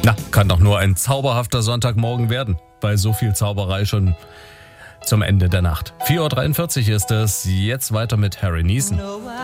Na, kann doch nur ein zauberhafter Sonntagmorgen werden. Bei so viel Zauberei schon zum Ende der Nacht. 4.43 Uhr ist es. Jetzt weiter mit Harry Nilsson.